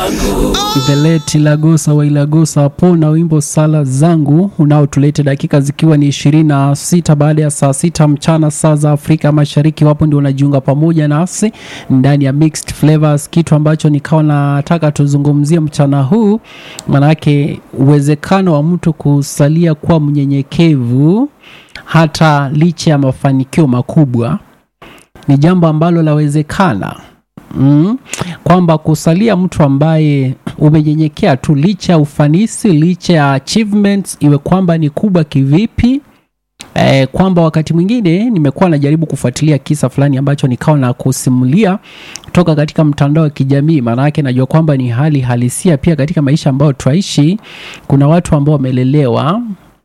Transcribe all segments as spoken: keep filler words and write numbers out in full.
zangu. The late Ilagosa wa Ilagosa hapo na wimbo Sala Zangu unaotulete dakika zikiwa ni ishirini na sita baada ya saa sita mchana saa za Afrika Mashariki. Wapo ndio unajiunga pamoja nasi ndani ya Mixed Flavors, kitu ambacho nikawa nataka tuzungumzie mchana huu, manake uwezekano wa mtu kusalia kuwa mnyenyekevu hata licha ya mafanikio makubwa ni jambo ambalo lawezekana. Mm. Kwamba kusalia mtu ambaye umenyenyekea tu licha ya ufanisi, licha ya achievements iwe kwamba ni kubwa kivipi. Eh, kwamba wakati mwingine nimekuwa najaribu kufuatilia kisa fulani ambacho nikawa na kusimulia kutoka katika mtandao wa kijamii, maana yake najua kwamba ni hali halisia pia katika maisha ambayo tunaishi. Kuna watu ambao wamelelewa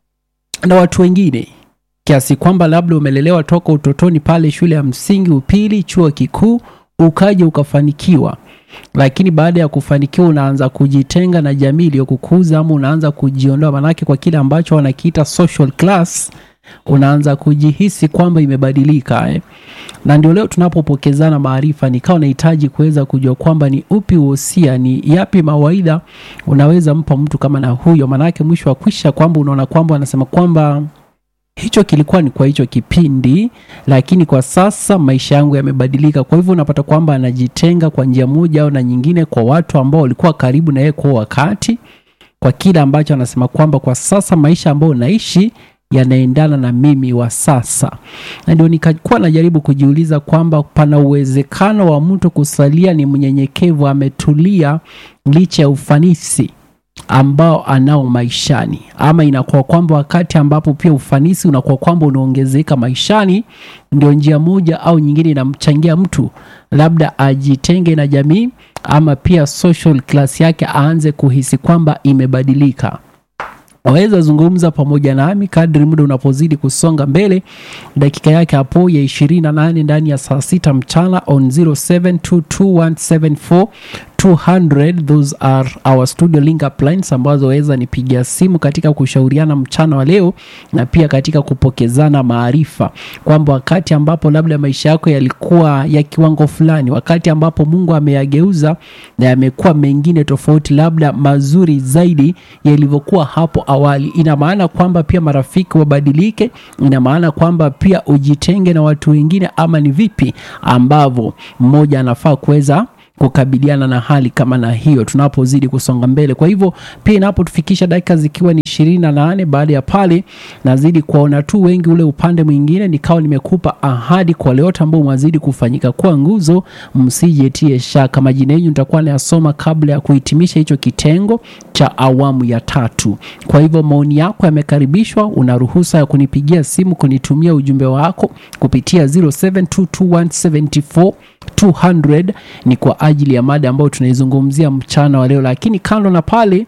na watu wengine kiasi kwamba labda umelelewa toka utotoni pale shule ya msingi, upili, chuo kikuu, ukaje ukafanikiwa, lakini baada ya kufanikiwa unaanza kujitenga na jamii iliyokukuza, ama unaanza kujiondoa, manake kwa kile ambacho wanakiita social class unaanza kujihisi kwamba imebadilika eh. Na ndio leo tunapopokezana maarifa nikao nahitaji kuweza kujua kwamba ni upi uhusia, ni yapi mawaidha unaweza mpa mtu kama na huyo, manake mwisho wa kwisha kwamba unaona kwamba anasema kwamba hicho kilikuwa ni kwa hicho kipindi, lakini kwa sasa maisha yangu yamebadilika. Kwa hivyo unapata kwamba anajitenga kwa njia moja au na nyingine kwa watu ambao walikuwa karibu na yeye kwa wakati, kwa kile ambacho anasema kwamba kwa sasa maisha ambayo naishi yanaendana na mimi wa sasa. Na ndio nikakuwa najaribu kujiuliza kwamba pana uwezekano wa mtu kusalia ni mnyenyekevu, ametulia licha ya ufanisi ambao anao maishani, ama inakuwa kwamba wakati ambapo pia ufanisi unakuwa kwamba unaongezeka maishani, ndio njia moja au nyingine inamchangia mtu labda ajitenge na jamii, ama pia social class yake aanze kuhisi kwamba imebadilika. Waweza zungumza pamoja nami kadri muda unapozidi kusonga mbele. Dakika yake hapo ya ishirini na nane ndani ya saa sita mchana on zero seven two two one seven four two hundred. Those are our studio link up lines ambazo waweza nipigia simu katika kushauriana mchana wa leo, na pia katika kupokezana maarifa kwamba wakati ambapo labda maisha yako yalikuwa ya kiwango fulani, wakati ambapo Mungu ameyageuza na yamekuwa mengine tofauti, labda mazuri zaidi yalivyokuwa hapo awali, ina maana kwamba pia marafiki wabadilike, ina maana kwamba pia ujitenge na watu wengine, ama ni vipi ambavyo mmoja anafaa kuweza kukabiliana na hali kama na hiyo tunapozidi kusonga mbele. Kwa hivyo pia inapotufikisha dakika zikiwa ni ishirini na nane baada ya pale, nazidi kuona tu wengi ule upande mwingine, nikao nimekupa ahadi kwa wale wote ambao mwazidi kufanyika kwa nguzo, msijetie shaka. Majina yenu nitakuwa nayasoma kabla ya kuhitimisha hicho kitengo cha awamu ya tatu. Kwa hivyo maoni yako yamekaribishwa, una ruhusa ya kunipigia simu, kunitumia ujumbe wako kupitia zero seven two two one seven four two hundred, ni kwa ajili ya mada ambayo tunaizungumzia mchana wa leo. Lakini kando na pale,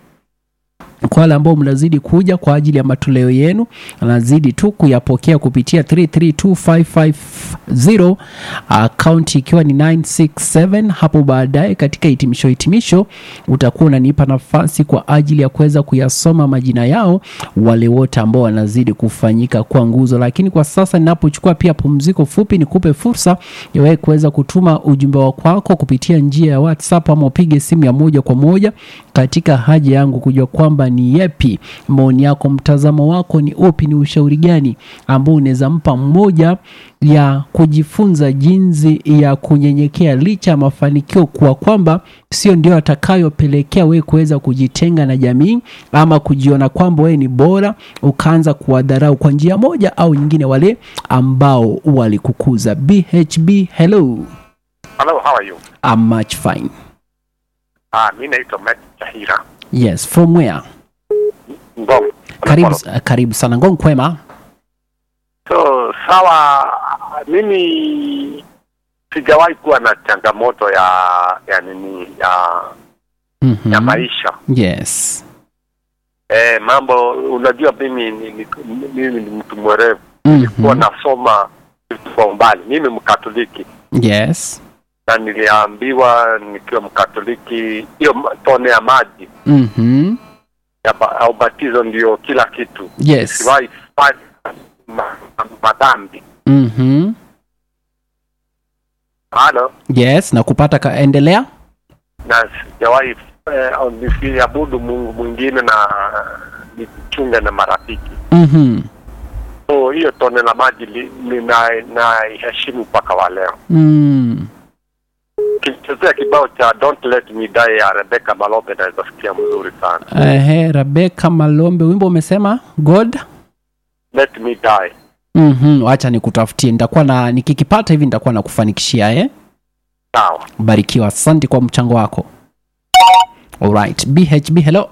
kwa wale ambao mnazidi kuja kwa ajili ya matoleo yenu, nazidi tu kuyapokea kupitia three three two five five zero, account ikiwa ni nine six seven. Hapo baadaye katika hitimisho hitimisho utakuwa unanipa nafasi kwa ajili ya kuweza kuyasoma majina yao wale wote ambao wanazidi kufanyika kwa nguzo. Lakini kwa sasa ninapochukua pia pumziko fupi, nikupe fursa ya wewe kuweza kutuma ujumbe wako kupitia njia ya WhatsApp, ama upige simu ya moja kwa moja katika haja yangu kujua kwamba ni yapi maoni yako, mtazamo wako ni upi, ni ushauri gani ambao unaweza mpa mmoja ya kujifunza jinsi ya kunyenyekea licha ya mafanikio, kwa kwamba sio ndio atakayopelekea wewe kuweza kujitenga na jamii, ama kujiona kwamba wewe ni bora ukaanza kuwadharau kwa njia moja au nyingine wale ambao walikukuza. B H B, hello. Hello, how are you? I'm much fine. Ah, mimi naitwa Matt Tahira. Yes, from where? Ngong. Karibu, uh, karibu sana Ngong, kwema? So, sawa, mimi sijawahi kuwa na changamoto ya ya nini ya mm-hmm. ya maisha. Yes. Eh, mambo unajua mimi ni mimi ni mtu mwerevu. Mm-hmm. Nilikuwa nasoma kwa umbali. Mimi Mkatoliki. Yes. Na niliambiwa nikiwa Mkatoliki hiyo tone ya maji Mhm. ya ubatizo ndio kila kitu. Yes. Siwahi fanya madhambi. Mhm. Halo. Yes, na kupata kaendelea. Na sijawahi eh, nisiabudu Mungu mwingine na nichunge na marafiki. Mhm. So hiyo tone la maji nina na heshimu mpaka wa leo. Mm. Kichezea kibao cha Don't Let Me Die ya Rebecca Malombe na nasikia mzuri sana. Eh, Rebecca Malombe, wimbo umesema God Let Me Die. Mhm, acha nikutafutie. Nitakuwa na nikikipata hivi nitakuwa nakufanikishia eh. Sawa. Barikiwa. Asante kwa mchango wako. Alright, B H B hello.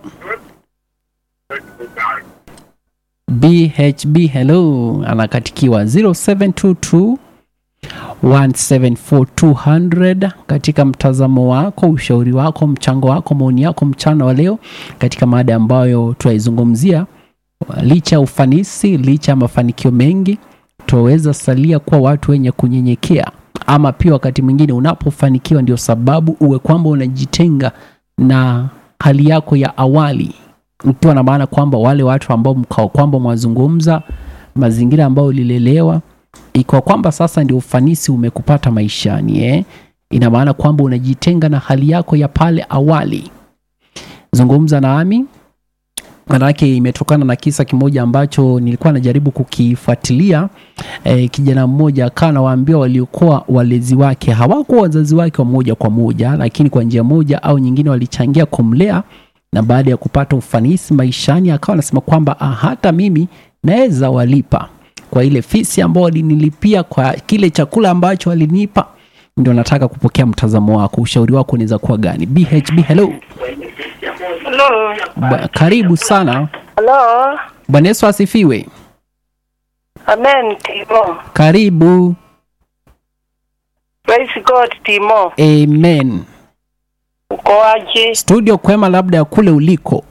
B H B hello, anakatikiwa zero seven two two one seven four two zero zero. Katika mtazamo wako, ushauri wako, mchango wako, maoni yako mchana wa leo katika mada ambayo tunaizungumzia, licha ufanisi, licha mafanikio mengi, tuweza salia kwa watu wenye kunyenyekea, ama pia wakati mwingine unapofanikiwa ndio sababu uwe kwamba unajitenga na hali yako ya awali, ukiwa na maana kwamba wale watu ambao mkao kwamba mwazungumza, mazingira ambao ulilelewa, iko kwamba sasa ndio ufanisi umekupata maishani eh, ina maana kwamba unajitenga na hali yako ya pale awali. Zungumza nami, manake imetokana na kisa kimoja ambacho nilikuwa najaribu kukifuatilia. E, kijana mmoja kana waambia waliokuwa walezi wake hawakuwa wazazi wake wa moja kwa moja, lakini kwa njia moja au nyingine walichangia kumlea, na baada ya kupata ufanisi maishani akawa anasema kwamba hata mimi naweza walipa kwa ile fisi ambayo walinilipia, kwa kile chakula ambacho walinipa. Ndio nataka kupokea mtazamo wako, ushauri wako unaweza kuwa gani? B H B hello. Hello. Ba, karibu sana. Hello. Bwana Yesu asifiwe. Amen, Timo. Karibu. Praise God, Timo. Amen. Uko aje? Studio kwema, labda ya kule uliko.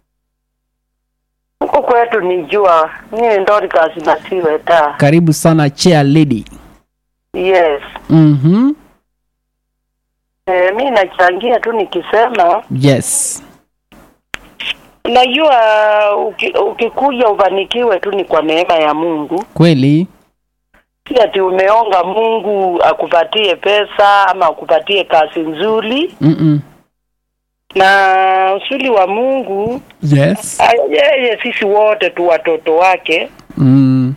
Uko kwetu ni jua. Mimi ndori kazi nasiwe ta. Karibu sana chair lady. Yes. Mhm. Eh, mimi nachangia tu nikisema. Yes. Najua ukikuja ufanikiwe tu ni kwa neema ya Mungu. Kweli. Si ati umeonga Mungu akupatie pesa ama akupatie kazi nzuri. Mhm. Na usuli wa Mungu, yes, yeye sisi wote tu watoto wake. mm.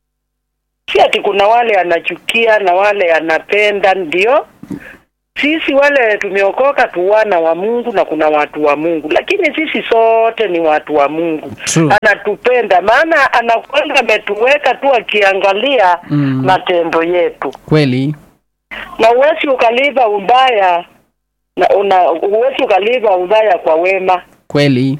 Si ati kuna wale anachukia na wale anapenda, ndio sisi wale tumeokoka tu wana wa Mungu na kuna watu wa Mungu, lakini sisi sote ni watu wa Mungu. True. Anatupenda maana anakwenda ametuweka tu akiangalia mm. matendo yetu. Kweli. Na uwezi ukalipa ubaya na una uwezi ukalipa ubaya kwa wema. Kweli.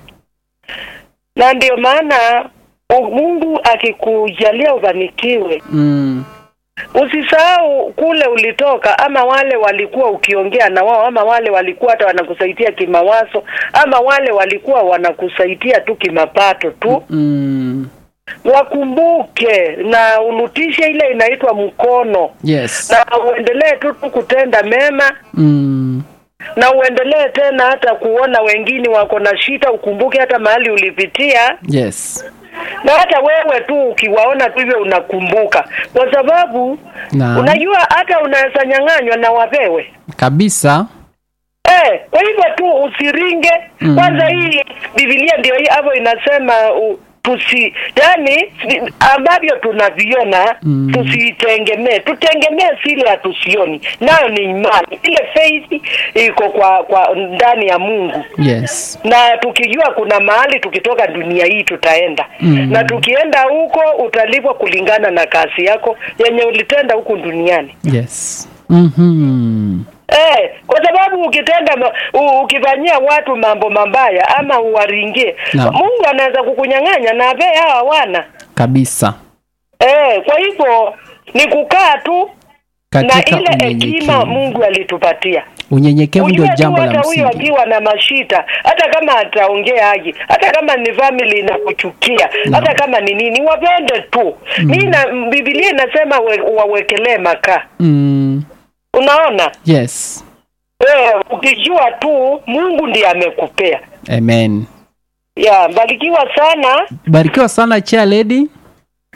Na ndio maana Mungu akikujalia ufanikiwe, mm. usisahau kule ulitoka, ama wale walikuwa ukiongea na wao, ama wale walikuwa hata wanakusaidia kimawazo, ama wale walikuwa wanakusaidia tu kimapato tu. mm. Wakumbuke na unutishe ile inaitwa mkono. Yes. Na uendelee tu kutenda mema. mm. Na uendelee tena hata kuona wengine wako na shida, ukumbuke hata mahali ulipitia. Yes. Na hata wewe tu ukiwaona tu hivyo unakumbuka, kwa sababu na unajua hata unaweza nyang'anywa na wapewe kabisa. Eh, kwa hivyo tu usiringe. mm. Kwanza hii Biblia ndio hii hapo inasema uh, tusi yani ambavyo tunaviona mm. tusitengemee, tutengemee sile hatusioni, nayo ni imani. Ile faith iko kwa kwa ndani ya Mungu. Yes. Na tukijua kuna mahali tukitoka dunia hii tutaenda. mm. Na tukienda huko utalipwa kulingana na kazi yako yenye ulitenda huko duniani. Yes. Mhm. Eh, kwa sababu ukitenda ukifanyia watu mambo mabaya ama uwaringie, no. Mungu anaweza kukunyang'anya na abe hawa wana. Kabisa. Eh, kwa hivyo ni kukaa tu katika na ile hekima Mungu alitupatia. Unyenyekevu ndio jambo la msingi. Huyo akiwa na mashita, hata kama ataongea aje, hata kama ni family inakuchukia, no. hata kama ni nini, wapende tu. Mm. Mimi na Biblia inasema we, wawekelee makaa. Mm. Unaona? Yes. Eh, ukijua tu Mungu ndiye amekupea. Amen. Ya, barikiwa sana. Barikiwa sana chair lady.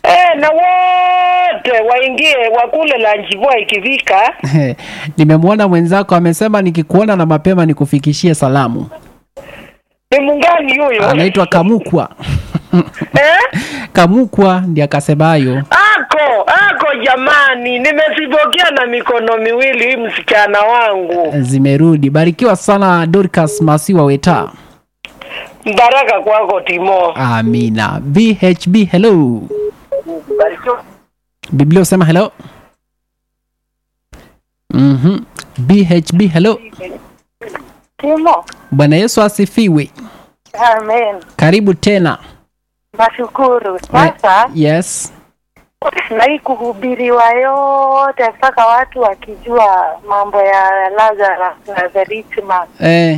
Eh, na wote waingie wakule lunch boy ikifika. Nimemwona mwenzako amesema nikikuona na mapema nikufikishie salamu. Ni mungani huyo? Anaitwa Kamukwa. Eh? Kamukwa ndiye akasemayo. Ako, ako jamani, nimesipokea na mikono miwili msichana wangu. Zimerudi. Barikiwa sana Dorcas Masiwa Weta. Baraka kwako Timo. Amina. B H B hello. Barikiwa. Biblia usema hello. Mhm. B H B hello. Timo. Bwana Yesu asifiwe. Amen. Karibu tena. Nashukuru. Sasa yes. Na hii kuhubiriwa yote mpaka watu wakijua mambo ya Lazarus na the rich man. Eh.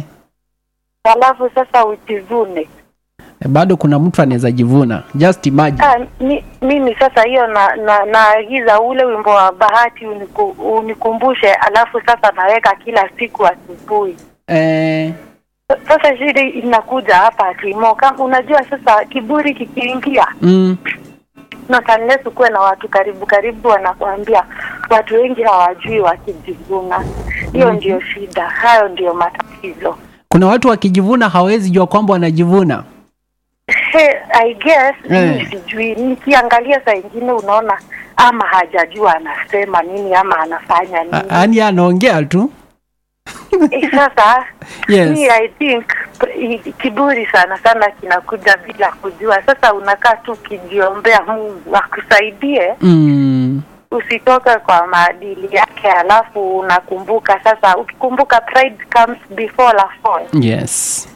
Alafu sasa ujivune. E, bado kuna mtu anaweza jivuna. Just imagine. Ah, mi, mimi sasa hiyo na na naagiza ule wimbo wa Bahati uniku, unikumbushe, alafu sasa naweka kila siku asubuhi. Eh. Sasa shida inakuja hapa Timo, kama unajua sasa kiburi kikiingia. Mm. Not unless ukuwe na watu karibu karibu wanakuambia, watu wengi hawajui wakijivuna. Hiyo mm. ndio shida, hayo ndio matatizo. Kuna watu wakijivuna hawezi jua kwamba wanajivuna. Hey, I guess hey. Sijui, nikiangalia saa ingine unaona ama hajajua anasema nini ama anafanya nini. Yaani anaongea tu. E, sasa yes. Me, I think kiburi sana sana kinakuja bila kujua. Sasa unakaa tu kijiombea Mungu akusaidie. Mm. Usitoke kwa maadili yake, alafu unakumbuka sasa, ukikumbuka pride comes before a fall. Yes.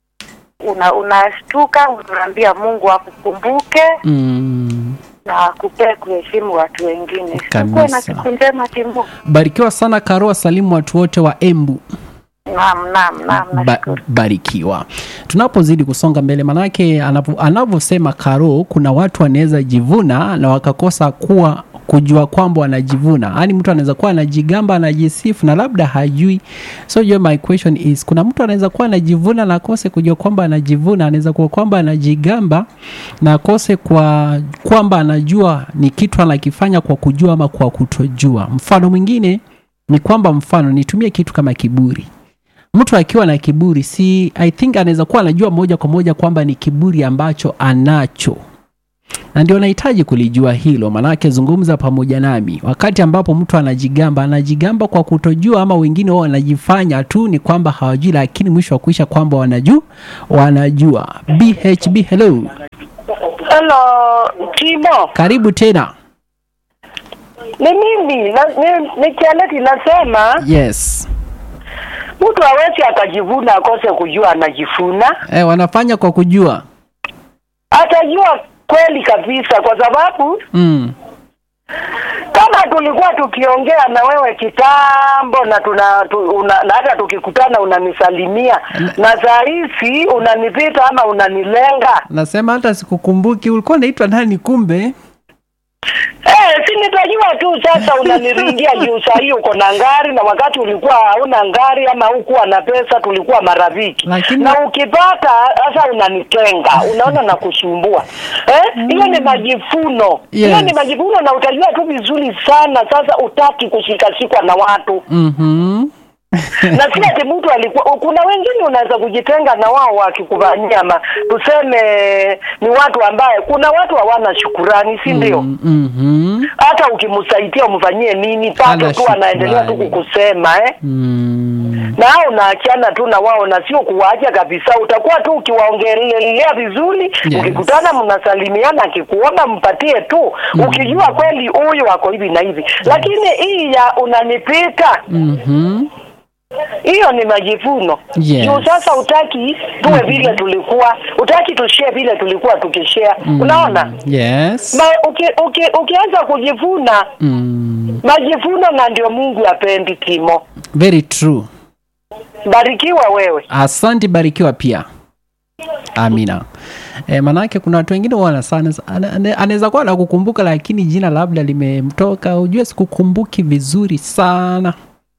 Una unashtuka, unaambia Mungu akukumbuke. Mm. Na kupea kuheshimu watu wengine. Kabisa. Na siku njema Timo. Barikiwa sana Karoa, salimu watu wote wa Embu. Naam, naam, naam, ba- barikiwa. Tunapozidi kusonga mbele, manake anavyosema Karo, kuna watu wanaweza jivuna na wakakosa kuwa kujua kwamba wanajivuna. Yaani mtu anaweza kuwa anajigamba, anajisifu na labda hajui. So your my question is, kuna mtu anaweza kuwa anajivuna na akose kujua kwamba anajivuna, anaweza kuwa kwamba anajigamba na akose kwa kwamba anajua ni kitu anakifanya kwa kujua ama kwa kutojua. Mfano mwingine ni kwamba, mfano nitumie kitu kama kiburi. Mtu akiwa na kiburi, si I think anaweza kuwa anajua moja kwa moja kwamba ni kiburi ambacho anacho. Na ndio nahitaji kulijua hilo, manake zungumza pamoja nami. Wakati ambapo mtu anajigamba, anajigamba kwa kutojua, ama wengine wao wanajifanya tu ni kwamba hawajui, lakini mwisho wa kuisha kwamba wanajua, wanajua. B H B hello. Hello Timo. Karibu tena. Ni mimi, na, ni, ni Kialeti nasema. Yes. Mtu hawezi akajivuna akose kujua anajifuna. Eh, wanafanya kwa kujua. Atajua kweli kabisa, kwa sababu Mm. kama tulikuwa tukiongea na wewe kitambo na tuna tu, una, na hata tukikutana unanisalimia na, na saa hizi unanipita ama unanilenga. Nasema hata sikukumbuki ulikuwa unaitwa nani kumbe? Eh, si nitajua tu sasa unaniringia juu saa hiyo uko na ngari, na wakati ulikuwa hauna ngari ama hukuwa na pesa tulikuwa marafiki. Lakini... na ukipata sasa unanitenga, unaona na kusumbua. Eh, hiyo mm. ni majifuno. Hiyo yes. ni majifuno, na utajua tu vizuri sana sasa utaki kushikashikwa na watu. Mhm. Na si ati mtu alikuwa, kuna wengine unaweza kujitenga na wao wakikufanyia, ma tuseme ni watu ambaye kuna watu hawana shukrani, si ndio? Mhm. Hata ukimsaidia umfanyie nini, pato tu anaendelea tu kukusema eh. Mm. Na hao unaachana tu na wao, na sio kuwaacha kabisa. Utakuwa tu ukiwaongelea vizuri, yes. ukikutana mnasalimiana, akikuomba mpatie tu, mm. ukijua kweli huyu wako hivi na hivi. Yes. Lakini hii ya unanipita. Mhm. Hiyo ni majivuno. Yes. Juu sasa utaki tuwe vile mm-hmm. tulikuwa, utaki tushare vile tulikuwa tukishare. Mm. Unaona? Yes. Ma uki, uki, ukianza kujivuna, mm. majivuno na ndio Mungu apendi Timo. Very true. Barikiwa wewe. Asante, barikiwa pia. Amina. E, manake kuna watu wengine wana sana anaweza kuwa anakukumbuka lakini jina labda limemtoka, ujue sikukumbuki vizuri sana.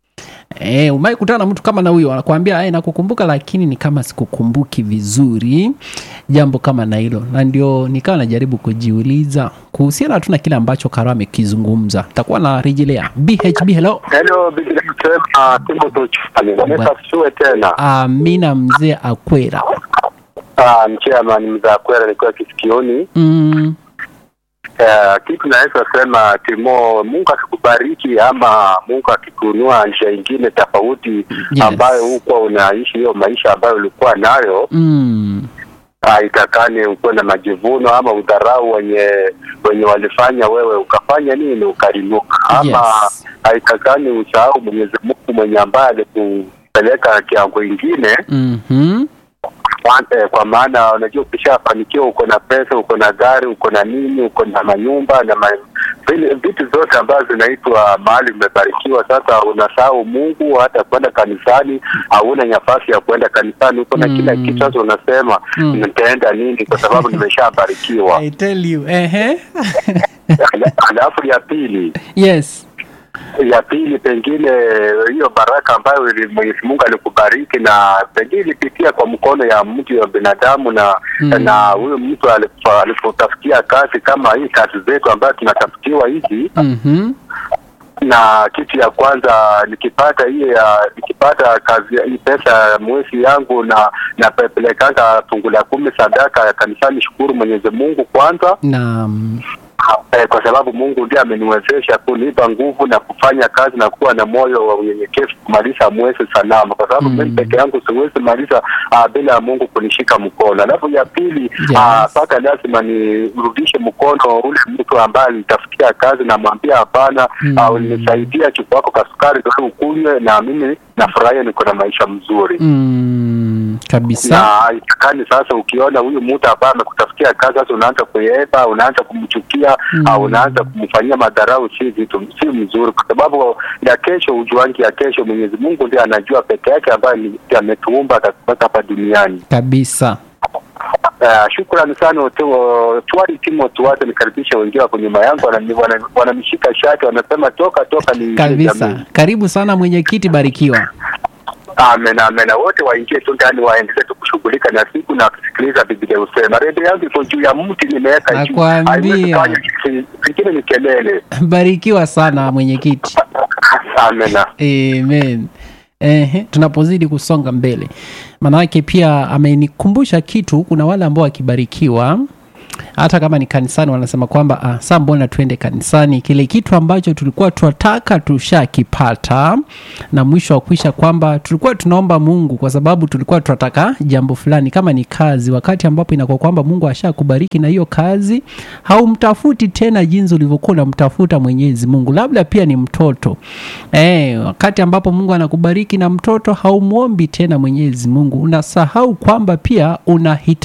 Eh, umai kutana na mtu kama na huyo anakuambia eh, nakukumbuka lakini ni kama sikukumbuki vizuri, jambo kama na hilo. Na ndio nikawa najaribu kujiuliza kuhusiana tu na kile ambacho Karo amekizungumza. Takuwa na rejelea. B H B, hello. Hello, B H B, uh, Timothy Chufani. Nimeka sue tena. Amina mzee Akwera. Ah, mchema ni mzee Akwera nilikuwa kisikioni. Mm. Uh, kitu naweza sema Timo, Mungu akikubariki ama Mungu akikunua njia nyingine tofauti, yes, ambayo huko unaishi hiyo maisha ambayo ulikuwa nayo, mm, haitakani uko na majivuno ama udharau wenye wenye walifanya wewe ukafanya nini ukarimuka, ama yes, haitakani usahau Mwenyezi Mungu mwenye ambaye alikupeleka kiango kingine. Mhm. Kwa, kwa maana unajua ukishafanikiwa uko na pesa, uko na gari, uko na nini, uko na manyumba na ma, vitu zote ambazo zinaitwa mahali umebarikiwa. Sasa unasahau Mungu, hata kwenda kanisani hauna nafasi ya kwenda kanisani, uko na mm, kila kitu. Sasa unasema mm, nitaenda nini kwa sababu nimeshabarikiwa. I tell you, ehe. Alafu ya pili, yes, ya pili pengine hiyo baraka ambayo Mwenyezi Mungu alikubariki na pengine ilipitia kwa mkono ya mtu wa binadamu na mm, na huyo mtu alipotafutia kazi kama hii kazi zetu ambayo tunatafutiwa hizi. Mhm. Na kitu ya kwanza nikipata hii ya nikipata kazi hii pesa mwezi yangu na na pelekanga fungu la kumi sadaka ya kanisani, shukuru Mwenyezi Mungu kwanza. Naam. Eh, kwa sababu Mungu ndiye ameniwezesha kunipa nguvu na kufanya kazi na kuwa na moyo wa unyenyekevu kumaliza mwezi salama, kwa sababu mimi mm, peke yangu siwezi maliza uh, bila Mungu kunishika mkono. Alafu ya pili, yes, mpaka uh, lazima nirudishe mkono ule mtu ambaye alitafutia kazi na mwambia hapana, mm, uh, unisaidia chupa yako kasukari ndio ukunywe na mimi nafurahia niko na maisha mzuri. Mm, kabisa. Na itakani sasa ukiona huyu mtu ambaye amekutafutia kazi sasa unaanza kuyepa, unaanza kumchukia, mm, au unaanza kumfanyia madharau, si vitu si mzuri, kwa sababu ya kesho ujuangi ya kesho Mwenyezi Mungu ndiye anajua peke yake, ambaye ametuumba akatupata hapa duniani. Kabisa. Uh, shukrani sana tuwali Timo tuwate nikaribisha wengine kwa nyuma yangu wanamshika shati wanasema toka toka ni kabisa. Karibu sana mwenyekiti, barikiwa. Amen, amen. Wote waingie tu ndani waendelee kushughulika na siku na kusikiliza Biblia usema. Radio yangu iko juu ya mti nimeweka juu. Nakwambia. Kingine ni kelele. Barikiwa sana mwenyekiti. Amen. Amen. Eh, tunapozidi kusonga mbele. Manake pia amenikumbusha kitu, kuna wale ambao wakibarikiwa hata kama ni kanisani wanasema kwamba ah, sasa mbona tuende kanisani, kile kitu ambacho tulikuwa tunataka tushakipata, na mwisho wa kuisha kwamba tulikuwa tunaomba Mungu kwa sababu tulikuwa tunataka jambo fulani, kama ni kazi, wakati ambapo inakuwa kwamba Mungu ashakubariki na hiyo kazi, haumtafuti tena jinsi ulivyokuwa unamtafuta Mwenyezi Mungu. Labda pia ni mtoto. Eh, wakati ambapo Mungu anakubariki na mtoto haumuombi tena Mwenyezi Mungu, unasahau kwamba pia unahitaji